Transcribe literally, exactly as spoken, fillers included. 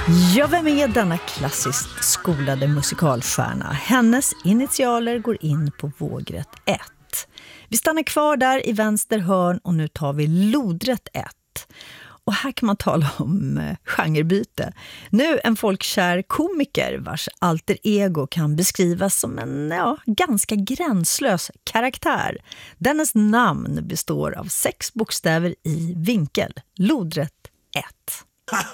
Ja, vem är denna klassiskt skolade musikalstjärna? Hennes initialer går in på vågrätt ett. Vi stannar kvar där i vänster hörn och nu tar vi lodrätt ett. Och här kan man tala om eh, genrebyte. Nu en folkkär komiker vars alter ego kan beskrivas som en ja, ganska gränslös karaktär. Dennes namn består av sex bokstäver i vinkel. Lodrätt ett.